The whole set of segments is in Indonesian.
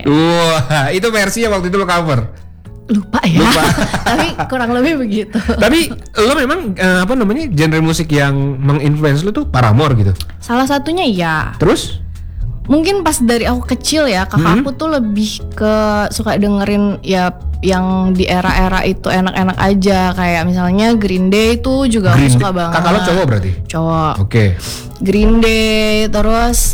Wah, itu versi yang waktu itu lo cover. Lupa ya. Tapi kurang lebih begitu. Tapi lo memang genre musik yang menginfluence lo tuh Paramore gitu. Salah satunya iya. Terus? Mungkin pas dari aku kecil ya, kakak aku tuh lebih ke suka dengerin ya yang di era-era itu enak-enak aja, kayak misalnya Green Day itu juga aku suka banget. Kakak lo cowok berarti? Cowok. Oke. Green Day, terus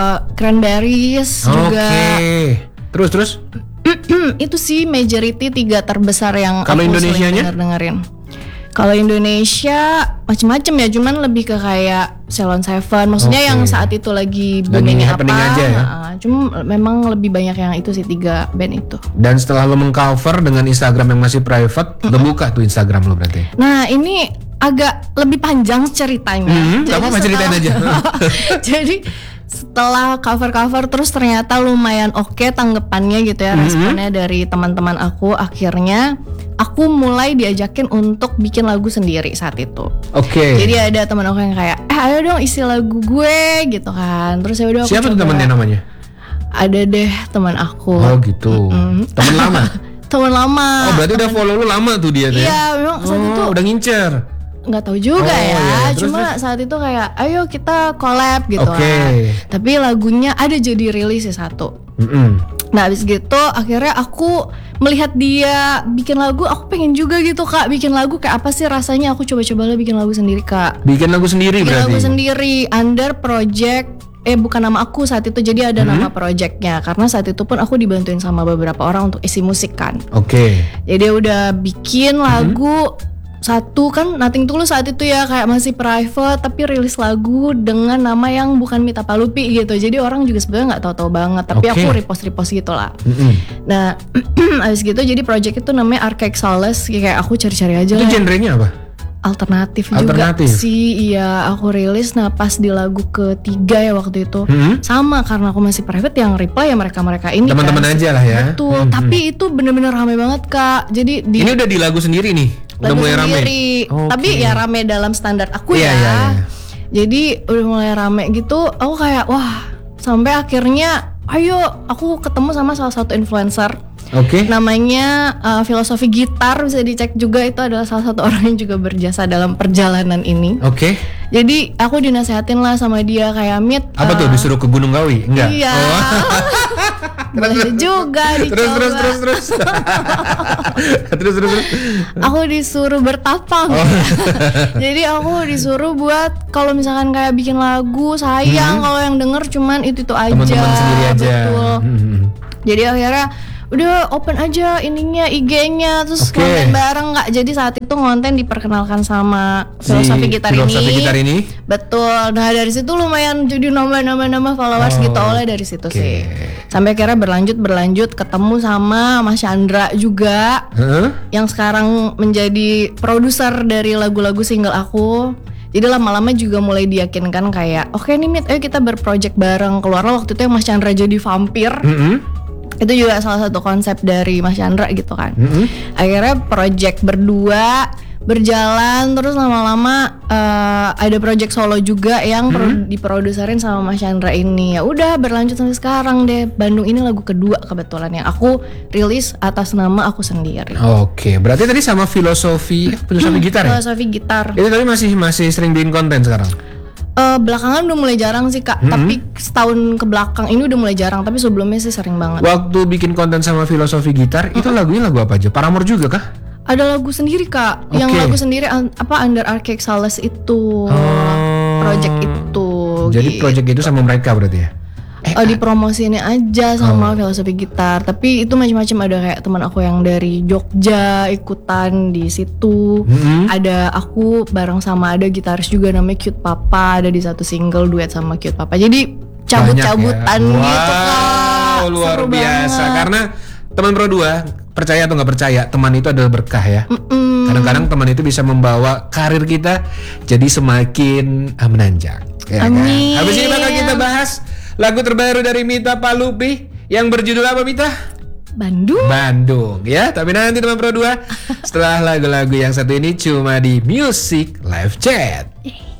Cranberries juga. Oke. Terus? Itu sih majority 3 terbesar yang kalau aku sering Indonesianya? dengerin. Kalau Indonesia macem-macem ya, cuman lebih ke kayak Ceylon Seven, maksudnya yang saat itu lagi booming apa. Aja ya? Cuma memang lebih banyak yang itu sih 3 band itu. Dan setelah lo mengcover dengan Instagram yang masih private, lo buka tuh Instagram lo berarti? Nah ini agak lebih panjang ceritanya. Gak apa-apa, ceritain aja. Jadi setelah cover terus ternyata lumayan oke tanggapannya gitu ya, responnya dari teman-teman aku. Akhirnya aku mulai diajakin untuk bikin lagu sendiri saat itu. Oke. Jadi ada teman aku yang kayak ayo dong isi lagu gue gitu kan. Terus ya udah aku siapa tuh temennya namanya? Ada deh teman aku. Oh gitu. Teman lama? Teman lama. Oh berarti udah follow lu lama tuh dia tuh. Iya memang saat itu udah ngincer. Nggak tahu juga ya, terus, cuma saat itu kayak ayo kita collab gitu kan. Tapi lagunya ada jadi rilis ya satu. Nah abis gitu akhirnya aku melihat dia bikin lagu, aku pengen juga gitu Kak bikin lagu, kayak apa sih rasanya, aku coba-coba lah bikin lagu sendiri Kak. Bikin lagu sendiri berarti? Bikin lagu sendiri under project, bukan nama aku saat itu, jadi ada nama projectnya, karena saat itu pun aku dibantuin sama beberapa orang untuk isi musik kan. Jadi udah bikin lagu satu kan, Nothing Tulus saat itu ya kayak masih private, tapi rilis lagu dengan nama yang bukan Mita Palupi gitu. Jadi orang juga sebenarnya nggak tahu-tahu banget, tapi aku repost gitu lah. Nah, abis gitu jadi project itu namanya Archaic Solace, kayak aku cari-cari aja. Itu genrenya apa? Alternatif juga sih, iya aku rilis. Nah pas di lagu ketiga ya waktu itu sama, karena aku masih private, yang reply ya mereka ini teman-teman kan aja lah ya. Betul, tapi itu bener-bener rame banget Kak. Jadi ini udah di lagu sendiri nih? Udah mulai sendiri, rame. Tapi ya rame dalam standar aku ya. Jadi udah mulai rame gitu, aku kayak wah, sampai akhirnya ayo aku ketemu sama salah satu influencer. Namanya Filosofi Gitar, bisa dicek juga, itu adalah salah satu orang yang juga berjasa dalam perjalanan ini. Jadi aku dinasehatin lah sama dia kayak Mit. Apa tuh, disuruh ke Gunung Kawi? Enggak? Iya. Boleh juga dicoba. Terus. Aku disuruh bertapang. Jadi aku disuruh buat kalau misalkan kayak bikin lagu, sayang kalau yang denger cuman itu aja. Teman-teman sendiri aja. Betul. Jadi akhirnya udah open aja ininya IG-nya, terus konten bareng nggak. Jadi saat itu konten diperkenalkan sama Filosofi Gitar ini. Betul. Nah dari situ lumayan jadi nama followers gitu, oleh dari situ sih. Sampai akhirnya berlanjut ketemu sama Mas Chandra juga, yang sekarang menjadi produser dari lagu-lagu single aku. Jadi lama-lama juga mulai diyakinkan kayak oke nih Mit, ayo kita berproject bareng. Keluarlah waktu itu yang Mas Chandra jadi vampir. Itu juga salah satu konsep dari Mas Chandra gitu kan. Akhirnya project berdua berjalan, terus lama-lama ada project solo juga yang diproduserin sama Mas Chandra ini. Ya udah berlanjut sampai sekarang deh. Bandung ini lagu kedua kebetulan yang aku rilis atas nama aku sendiri. Berarti tadi sama Filosofi Gitar ya? Filosofi Gitar. Itu tadi masih sering bikin konten sekarang? Belakangan udah mulai jarang sih Kak, tapi setahun ke belakang ini udah mulai jarang, tapi sebelumnya sih sering banget. Waktu bikin konten sama Filosofi Gitar, itu lagunya lagu apa aja? Paramore juga kah? Ada lagu sendiri Kak, yang lagu sendiri Under Archaic Solace itu, project itu. Jadi gitu. Project itu sama mereka berarti ya? Dipromosiinnya aja sama Filosofi Gitar, tapi itu macam-macam. Ada kayak teman aku yang dari Jogja ikutan di situ. Ada aku bareng sama ada gitaris juga namanya Cute Papa, ada di satu single duet sama Cute Papa. Jadi cabut-cabutan gitu Kak. Luar biasa banget. Karena teman Pro 2, percaya atau nggak percaya, teman itu adalah berkah ya. Kadang-kadang teman itu bisa membawa karir kita jadi semakin menanjak. Amin. Habis ini bakal kita bahas lagu terbaru dari Mita Palupi yang berjudul apa Mita? Bandung ya. Tapi nanti teman Pro 2 setelah lagu-lagu yang satu ini cuma di Music Live Chat.